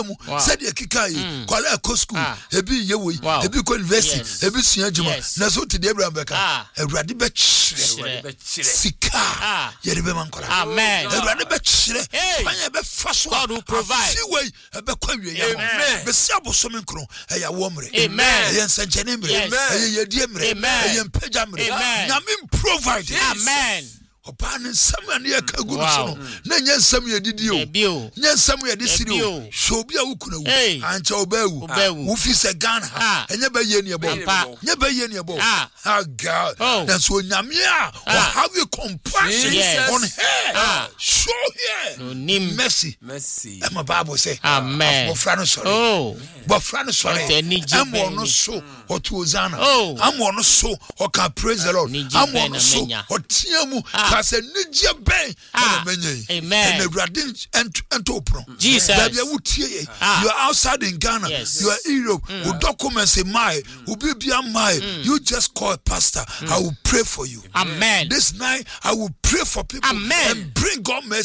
said the Kikai, Kola school, Ebi Yewi, Ebi University, Ebi Siajuma, Naso to the Abraham Becca, a Radibet Sika, Yeribemankola. Amen. A Radibet, I first God who provide. A Bequaria, the Sabo Somincro, a Yawomre, Amen. Yen Sanjanim, a Yediemre, a Yen Pejamre, Namin provided. Amen. Opan someone near Kaguno, Nanya Samuel Didio, Nyan Samuel Disidio, Shobia Ukuna, and Chobeu, Ufis a gun, and never yen about, never yen about. Ah, God, that's when Namia, have you compassion on her? Show here, name Mercy, and my Bible say, Amen. But Frano sorry, I'm one so or to Ozana, I'm one so or can praise the Lord, I'm one so or Tiamu. Because a Ninja Bay, Amen. And the Radin and Topro. Jesus, you are outside in Ghana, you are Europe, who documents in my, who be beyond my, you just call a pastor. I will pray for you. Amen. This night I will pray for people and bring God mercy.